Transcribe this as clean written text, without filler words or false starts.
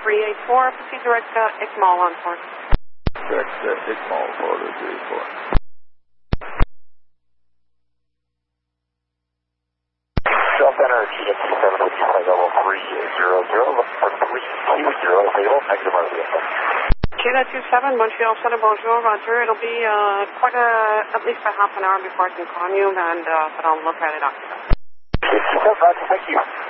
384. Proceed direct Ikmal on port. Direct Ikmal port 384. South Center, GMC 7, which is level 300, look for 320, available, negative RVS. Kilo 27, Montreal Center, bonjour, Roger. It'll be at least a half an hour before I can call you, but I'll look at it after that. Roger, thank you.